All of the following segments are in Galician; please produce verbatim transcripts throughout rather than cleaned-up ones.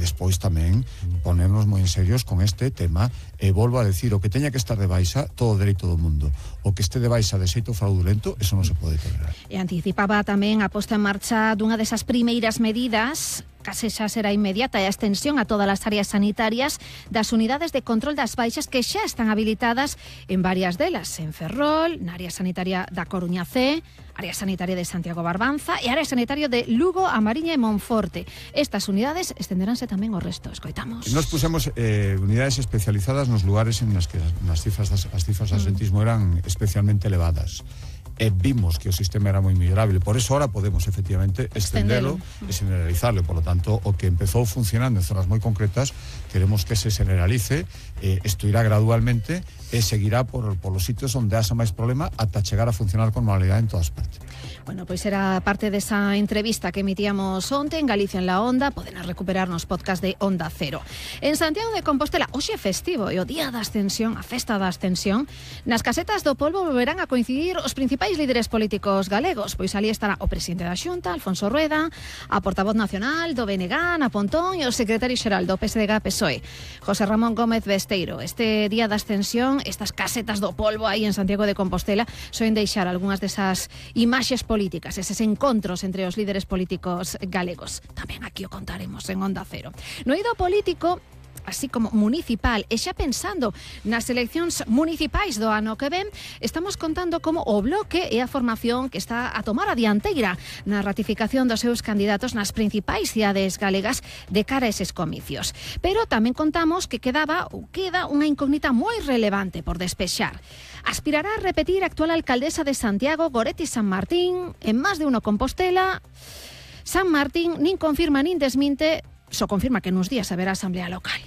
despois tamén ponernos moi en serios con este tema. E volvo a decir, o que teña que estar de baixa, todo o dereito do mundo. O que este de baixa de xeito fraudulento, eso non se pode tolerar. E anticipaba tamén a posta en marcha dunha desas primeiras medidas, case xa será inmediata, e a extensión a todas as áreas sanitarias das unidades de control das baixas que xa están habilitadas en varias delas, en Ferrol, na área sanitaria da Coruña C, área sanitaria de Santiago Barbanza e área sanitaria de Lugo, A Mariña e Monforte. Estas unidades estenderánse tamén ao resto. Escoitamos. Nos pusemos eh, unidades especializadas nos lugares en las que as cifras das, as cifras de absentismo eran especialmente elevadas. E vimos que o sistema era moi mellorable, por eso ahora podemos efectivamente extendelo e generalizarlo. Por lo tanto, o que empezou funcionando en zonas moi concretas, queremos que se generalice, eh, isto irá gradualmente e seguirá por, por los sitios onde haxa máis problema ata chegar a funcionar con normalidade en todas partes. Bueno, pois pues era parte desa entrevista que emitíamos onte en Galicia en la Onda. Poden recuperar nos podcast de Onda Cero. En Santiago de Compostela, hoxe é festivo e o día da Ascensión, a festa da Ascensión. Nas casetas do polvo volverán a coincidir os principais líderes políticos galegos. Pois ali estará o presidente da Xunta, Alfonso Rueda, a portavoz nacional do B N G, Ana Pontón, e o secretario xeral do P S D G P S O E, José Ramón Gómez Besteiro. Este día da Ascensión, estas casetas do polvo aí en Santiago de Compostela soen deixar algunhas desas imaxes políticas, eses encontros entre os líderes políticos galegos. Tamén aquí o contaremos en Onda Cero. No eido político, así como municipal, e xa pensando nas eleccións municipais do ano que ven, estamos contando como o Bloque é a formación que está a tomar a dianteira na ratificación dos seus candidatos nas principais cidades galegas de cara a eses comicios. Pero tamén contamos que quedaba ou queda unha incógnita moi relevante por despexar. Aspirará a repetir a actual alcaldesa de Santiago, Goretti San Martín, en máis de uno Compostela. San Martín nin confirma nin desminte, só confirma que nuns días haberá asamblea local.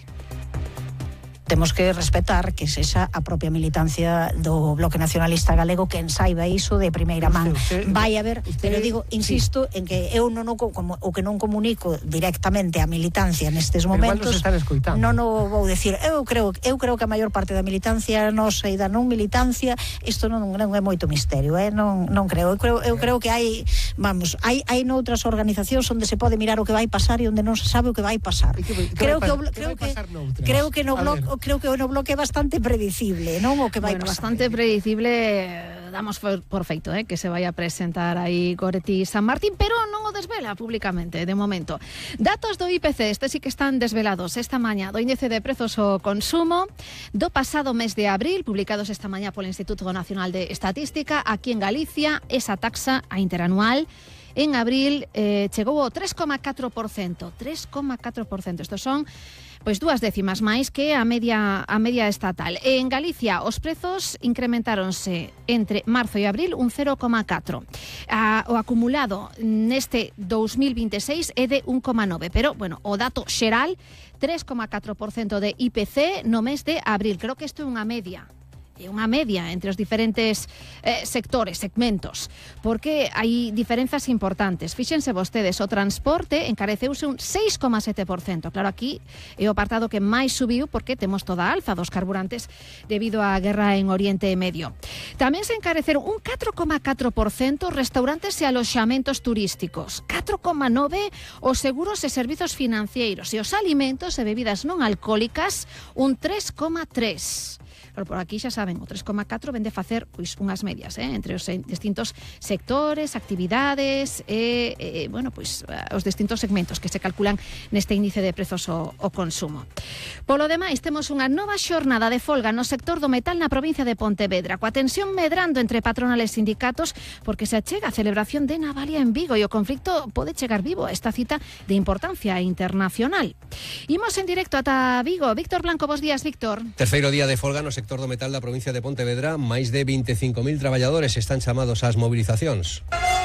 Temos que respetar que sexa a propia militancia do Bloque Nacionalista Galego quen saiba iso de primeira man. Vai haber, pero digo, insisto, sí, en que eu non o, como, o que non comunico directamente a militancia nestes momentos, non o vou decir. Eu creo, eu creo que a maior parte da militancia nosa e da non militancia, isto non, non é moito misterio, eh? non, non creo. Eu creo, eu creo que hai, vamos, hai, hai noutras organizacións onde se pode mirar o que vai pasar e onde non se sabe o que vai pasar. Que, creo, que, que, creo, que, creo que no Bloque creo que o no Bloque é bastante predicible, non? O que vai bueno, pasar. Bastante predicible, damos por, por feito, eh, que se vai a presentar aí Goretti San Martín, pero non o desvela públicamente, de momento. Datos do I P C, este sí que están desvelados esta mañá, do índice de prezos ao consumo do pasado mes de abril, publicados esta mañá polo Instituto Nacional de Estatística. Aquí en Galicia, esa taxa a interanual en abril eh, chegou ao tres coma catro por cento. tres coma catro por cento. Estos son pois dúas décimas máis que a media a media estatal. En Galicia os prezos incrementáronse entre marzo e abril un cero coma catro. Ah, o acumulado neste dous mil vinte e seis é de un coma nove, pero bueno, o dato xeral tres coma catro por cento de I P C no mes de abril. Creo que isto é unha media. É unha media entre os diferentes eh, sectores, segmentos, porque hai diferenzas importantes. Fíxense vostedes, o transporte encareceuse un seis coma sete por cento. Claro, aquí é o apartado que máis subiu porque temos toda a alza dos carburantes debido á guerra en Oriente Medio. Tamén se encareceron un catro coma catro por cento restaurantes e aloxamentos turísticos, catro coma nove por cento os seguros e servizos financeiros e os alimentos e bebidas non alcohólicas un tres coma tres por cento. Pero por aquí xa saben, o tres coma catro vende facer pois unhas medias, eh, entre os distintos sectores, actividades e, e bueno, pois os distintos segmentos que se calculan neste índice de prezos ao, ao consumo. Polo demais, temos unha nova xornada de folga no sector do metal na provincia de Pontevedra, coa tensión medrando entre patronales e sindicatos, porque se achega a celebración de Navalia en Vigo e o conflicto pode chegar vivo a esta cita de importancia internacional. Imos en directo ata Vigo. Víctor Blanco, bos días, Víctor. Terceiro día de folga no sector do metal da provincia de Pontevedra, máis de vinte e cinco mil traballadores están chamados ás movilizacións.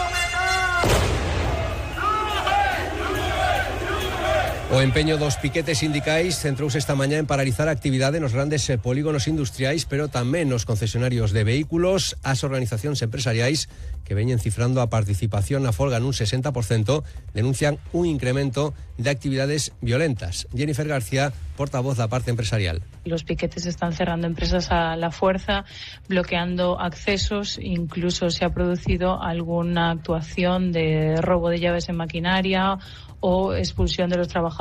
O empeño dos piquetes sindicais centrouse esta mañá en paralizar a actividade nos grandes polígonos industriais, pero tamén nos concesionarios de vehículos. As organizacións empresariais, que veñen cifrando a participación na folga nun sesenta por cento, denuncian un incremento de actividades violentas. Jennifer García, portavoz da parte empresarial. Los piquetes están cerrando empresas a la fuerza, bloqueando accesos, incluso se ha producido alguna actuación de robo de llaves en maquinaria o expulsión de los trabajadores